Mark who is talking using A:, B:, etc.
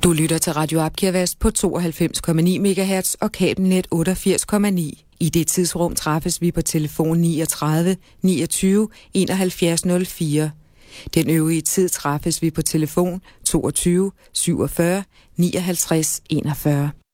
A: Du lytter til Radio Abkirvest på 92,9 MHz og kabelnet 88,9. I det tidsrum træffes vi på telefon 39 29 71 04. Den øvrige tid træffes vi på telefon 22 47 59 41.